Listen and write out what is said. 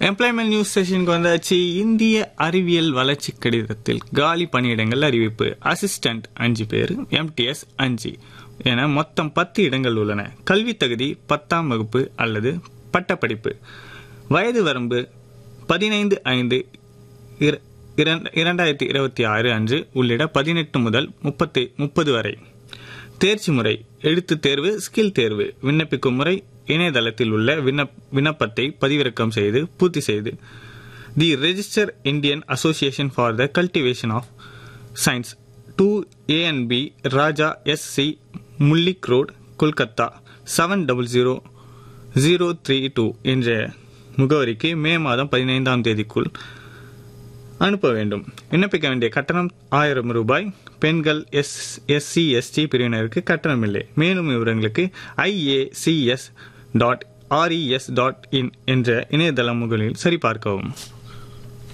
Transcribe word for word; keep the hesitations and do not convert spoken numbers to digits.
Employment news செஷனுக்கு வந்தாச்சு. இந்திய அறிவியல் வளர்ச்சி கடிதத்தில் காலி பணியிடங்கள் அறிவிப்பு. அசிஸ்டன்ட் அஞ்சு பேர், எம்டிஎஸ் அஞ்சு என மொத்தம் பத்து இடங்கள் உள்ளன. கல்வி தகுதி பத்தாம் வகுப்பு அல்லது பட்டப்படிப்பு. வயது வரம்பு பதினைந்து ஐந்து இரண்டாயிரத்தி இருபத்தி ஆறு அன்று உள்ளிட பதினெட்டு முதல் முப்பத்தி முப்பது வரை. தேர்ச்சி முறை எழுத்து தேர்வு, ஸ்கில் தேர்வு. விண்ணப்பிக்கும் முறை இணையதளத்தில் உள்ள விண்ணப் விண்ணப்பத்தை பதிவிறக்கம் செய்து பூர்த்தி செய்து தி register Indian association for the cultivation of science two ANB Raja S C Mullick road, Kolkata seven double zero zero three two என்ற முகவரிக்கு மே மாதம் பதினைந்தாம் தேதிக்குள் அனுப்ப வேண்டும். விண்ணப்பிக்க வேண்டிய கட்டணம் ஆயிரம் ரூபாய். பெண்கள், எஸ் எஸ்சி எஸ்டி பிரிவினருக்கு கட்டணம் இல்லை. மேலும் விவரங்களுக்கு IACS dot RES dot in என்ற இணையதள முகவரியில் சரிபார்க்கவும்.